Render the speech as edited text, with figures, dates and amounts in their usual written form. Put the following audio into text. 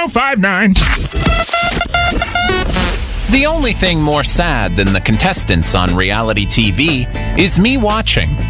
1059. The only thing more sad than the contestants on reality TV is me watching.